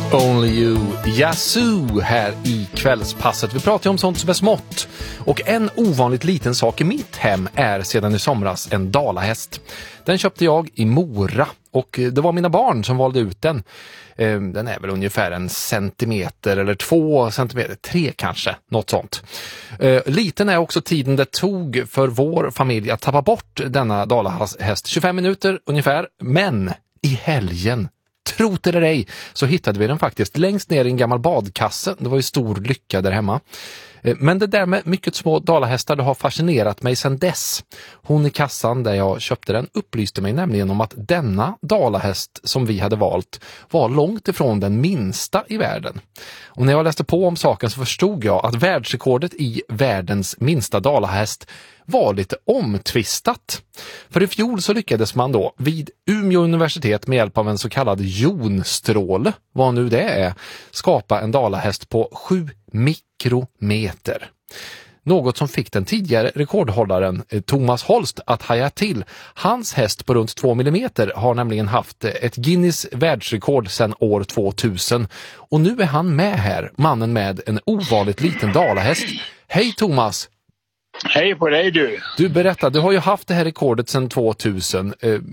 Only You, Yazoo här i kvällspasset. Vi pratar ju om sånt som är smått. Och en ovanligt liten sak i mitt hem är sedan i somras en dalahäst. Den köpte jag i Mora och det var mina barn som valde ut den. Den är väl ungefär 1 centimeter eller 2 centimeter, 3 kanske, något sånt. Liten är också tiden det tog för vår familj att tappa bort denna dalahäst. 25 minuter ungefär, men i helgen, tro det eller ej, så hittade vi den faktiskt längst ner i en gammal badkasse. Det var ju stor lycka där hemma. Men det där med mycket små dalahästar, det har fascinerat mig sedan dess. Hon i kassan där jag köpte den upplyste mig nämligen om att denna dalahäst som vi hade valt var långt ifrån den minsta i världen. Och när jag läste på om saken så förstod jag att världsrekordet i världens minsta dalahäst var lite omtvistat. För i fjol så lyckades man då vid Umeå universitet med hjälp av en så kallad jonstråle, vad nu det är, skapa en dalahäst på 7 mikrometer. Något som fick den tidigare rekordhållaren Thomas Holst att haja till. Hans häst på runt 2 millimeter har nämligen haft ett Guinness världsrekord sedan år 2000. Och nu är han med här, mannen med en ovanligt liten dalahäst. Hej Thomas! Hej på dig du! Du berättar, du har ju haft det här rekordet sedan 2000.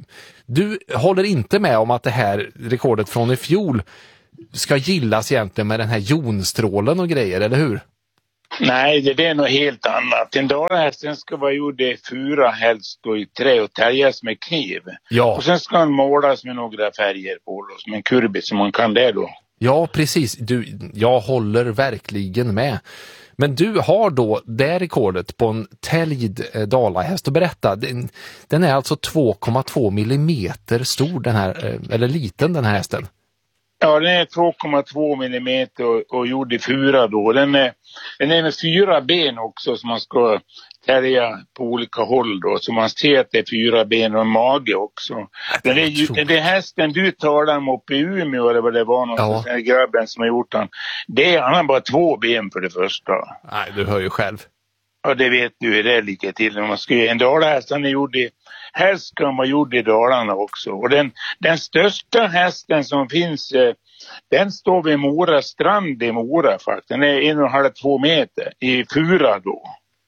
Du håller inte med om att det här rekordet från i fjol ska gillas egentligen med den här jonstrålen och grejer, eller hur? Nej, det är något helt annat. En dalahästen ska vara gjord i fura, helst då i trä och täljas med kniv. Ja. Och sen ska den målas med några färger på då, som en kurbit som man kan det då. Ja, precis. Jag håller verkligen med. Men du har då det rekordet på en täljd dalahäst. Och berätta, den är alltså 2,2 millimeter stor den här, eller liten den här hästen. Ja, den är 2,2 millimeter och gjord i fura då. Den är med 4 ben också som man ska tälja på olika håll då. Så man ser att det är 4 ben och en mage också. Den är hästen du talar om uppe i Umeå eller vad det var någonstans. Ja. Grabben som har gjort den. Han har bara 2 ben för det första. Nej, du hör ju själv. Ja, det vet du. Det är lika till. En dalahäst är gjord i... Helst ska man vara gjord i Dalarna också. Och den största hästen som finns, den står vid Mora strand i Mora faktiskt. Den är 1,5-2 meter i fura då.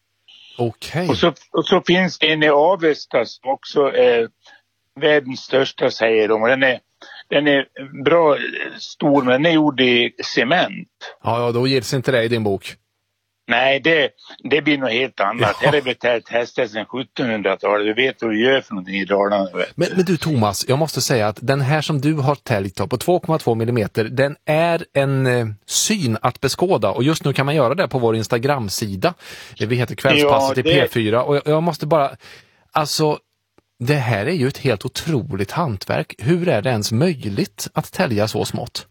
Okej. Och så finns det en i Avesta som också är världens största, säger de. Och den är bra stor, men den är gjord i cement. Ja, då ger inte det i din bok. Nej, det blir något helt annat. Ja. Här är betalt hästar sedan 1700-talet. Du vet vad vi gör för någonting i Dalarna. Men du Thomas, jag måste säga att den här som du har täljt på 2,2 millimeter, den är en syn att beskåda. Och just nu kan man göra det på vår Instagram-sida. Vi heter Kvällspasset i P4. Och jag måste bara... Alltså, det här är ju ett helt otroligt hantverk. Hur är det ens möjligt att tälja så smått?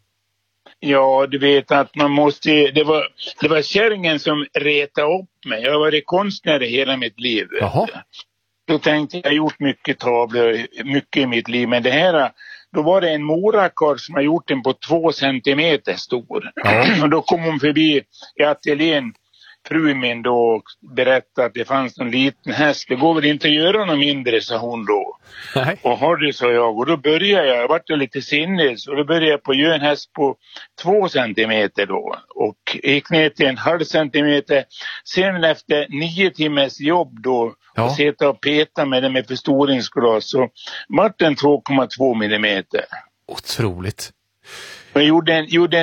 Ja, du vet att man måste... Det var kärringen som retade upp mig. Jag har varit konstnär i hela mitt liv. Jaha. Då tänkte jag gjort mycket tavlor, mycket i mitt liv. Men det här, då var det en morakar som har gjort den på 2 centimeter stor. Ja. Och då kom hon förbi i ateljén, fru min då, och berättade att det fanns en liten häst. Det går väl inte att göra något mindre, sa hon då. Nej. Och har det, sa jag. Och då började jag vart lite sinnes. Och då började jag på att göra en häst på 2 centimeter då. Och gick ner till 1,5 centimeter. Sen efter 9 timmars jobb då. Ja. Och sitta och peta med den med förstoringsglas. Så vart den 2,2 millimeter. Otroligt. Jag gjorde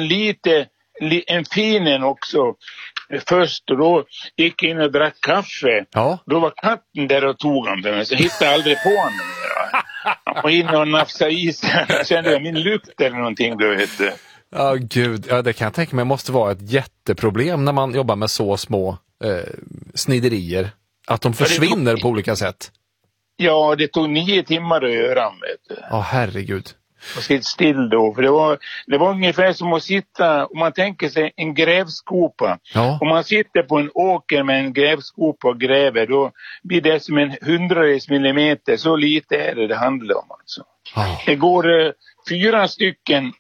en fin också. Först och då gick jag in och drack kaffe. Ja. Då var katten där och tog han för mig. Så hittade jag aldrig på honom mer. Han var inne och nafsade i sig. Jag kände min lukt eller någonting, du vet. Ja, gud. Ja, det kan jag tänka mig måste vara ett jätteproblem när man jobbar med så små sniderier. Att de försvinner på olika sätt. Ja, det tog 9 timmar att göra, vet du. Ja, herregud. Och sitta still då. För det var ungefär som att sitta, om man tänker sig en grävskopa. Ja. Om man sitter på en åker med en grävskopa och gräver, då blir det som en 100 millimeter. Så lite är det handlar om alltså. Det går 4 stycken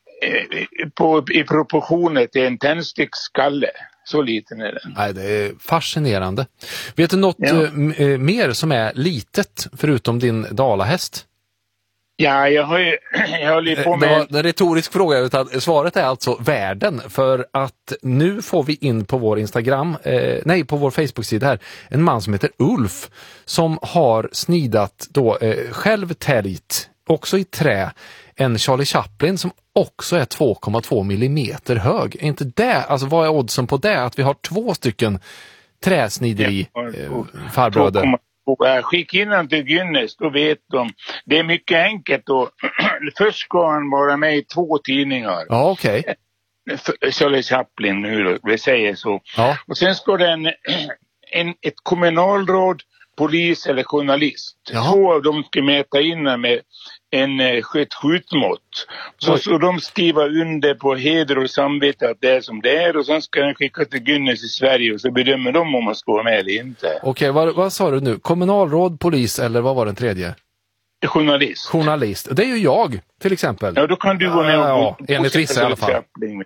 i proportioner till en tändsticksskalle. Så liten är den. Nej, det är fascinerande. Vet du något mer som är litet förutom din dalahäst? Ja, jag håller på med... Det var en retorisk fråga, utan svaret är alltså världen, för att nu får vi in på vår Instagram, på vår Facebook-sida här, en man som heter Ulf som har snidat då själv täljt, också i trä, en Charlie Chaplin som också är 2,2 millimeter hög. Är inte det, alltså vad är oddsen på det? Att vi har 2 stycken träsnideri farbröder. Skicka in den till Guinness, då vet de. Det är mycket enkelt då. Först ska han vara med i 2 tidningar. Ja, okej. Charlie Chaplin nu då, vi säger så. Ja. Och sen ska det ett kommunalråd, polis eller journalist. Ja. 2 av dem ska mäta in med ett skjutmått. Så de skriver under på heder och samvete att det är som det är, och sen ska den skicka till Guinness i Sverige och så bedömer de om man ska vara med eller inte. Okej, vad sa du nu? Kommunalråd, polis eller vad var den tredje? Journalist. Det är ju jag, till exempel. Ja, då kan du gå med och enligt vissa i alla fall.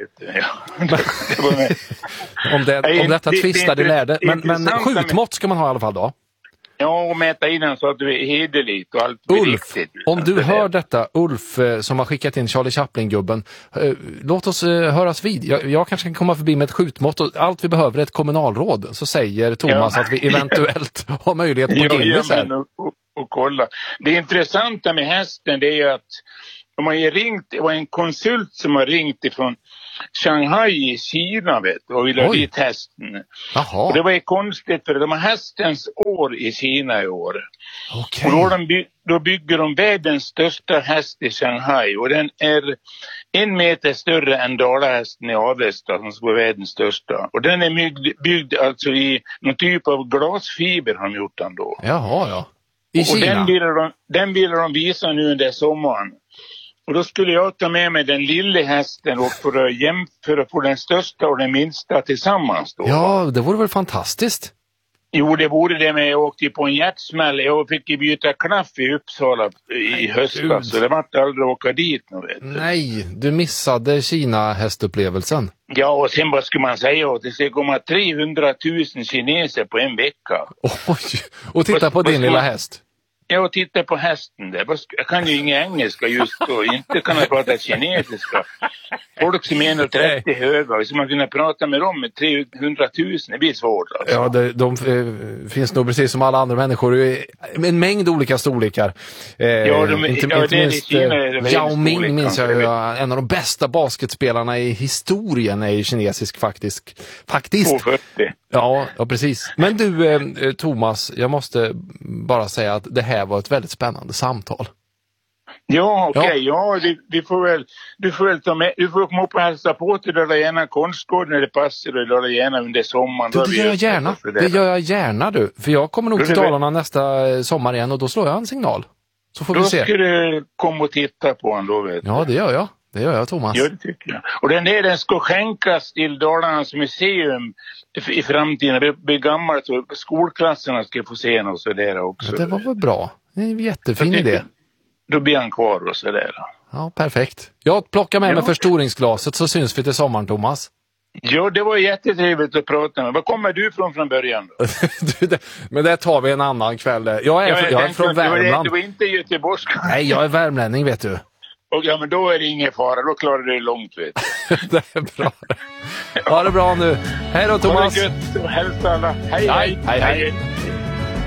Om detta tvistar det lärde. Men skjutmått ska man ha i alla fall då? Ja, och mäta in den så att du är hederligt och allt Ulf, riktigt. Om du hör detta, Ulf som har skickat in Charlie Chaplin-gubben, låt oss höras vid. Jag kanske kan komma förbi med ett skjutmått och allt vi behöver är ett kommunalråd. Så säger Thomas att vi eventuellt har möjlighet på Guinness här. Och kolla. Det intressanta med hästen, det är ju att de har ringt, det var en konsult som har ringt ifrån Shanghai i Kina och vill ha dit hästen. Jaha. Och det var ju konstigt för de har hästens år i Kina i år. Okay. Och då bygger de världens största häst i Shanghai, och den är 1 meter större än Dalahästen i Avesta som ska vara världens största. Och den är byggd alltså i någon typ av glasfiber har de gjort den då. Jaha, ja. I Kina. Och den vill de visa nu under sommaren. Och då skulle jag ta med mig den lilla hästen och för att jämföra på den största och den minsta tillsammans då. Ja, det vore väl fantastiskt. Jo, det vore det, men jag åkte på en hjärtsmäll. Jag fick byta klaff i Uppsala i höstas, så det var inte aldrig att åka dit. Nej, du missade Kina-hästupplevelsen. Ja, och sen vad ska man säga? Det ska komma 300 000 kineser på en vecka. Oj, och titta på din lilla häst. Jag tittar på hästen där. Jag kan ju ingen engelska just då. Inte kan jag prata kinesiska. Folk som är 1,30 höga. Så man kunna prata med dem med 300 000. Det blir svårt. Alltså. Ja, de finns nog precis som alla andra människor. En mängd olika storlekar. Inte minst Yao Ming minns jag. En av de bästa basketspelarna i historien är kinesisk faktiskt. 2,40. Ja, precis. Men du, Thomas, jag måste bara säga att det här var ett väldigt spännande samtal. Ja, okej. Ja, du får väl ta med. Du får komma upp och hälsa på till det där ena konstgården när det passar, och det gärna under sommaren. Det gör jag gärna. Det gör jag gärna, du. För jag kommer nog till Dalarna nästa sommar igen, och då slår jag en signal. Så får vi se. Då ska du komma och titta på honom då, vet du. Ja, det gör jag. Det gör jag, Thomas. Ja, det tycker jag. Och den ska skänkas till Dalarnas museum i framtiden. Det blir gammalt, så skolklasserna ska få se och så där också. Ja, det var väl bra. Det är en jättefin idé. Då blir han kvar och så där. Ja, perfekt. Jag plockar med mig förstoringsglaset, så syns vi till sommaren, Thomas. Ja, det var jättetrevligt att prata med. Var kommer du från början då? Men det tar vi en annan kväll. Jag är från Värmland. Du var inte göteborgska. Nej, jag är värmlänning, vet du. Och ja, men då är det ingen fara. Då klarar du det långt, vet du. Det är bra. Ha det bra nu. Hej då, Thomas. Ha det gött. Hälsa alla. Hej.